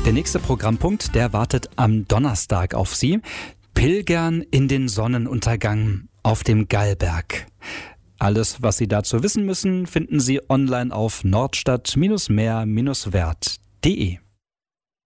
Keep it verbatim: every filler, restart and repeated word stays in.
Der nächste Programmpunkt, der wartet am Donnerstag auf Sie. Pilgern in den Sonnenuntergang auf dem Gallberg. Alles, was Sie dazu wissen müssen, finden Sie online auf nordstadt Meer Wert punkt de.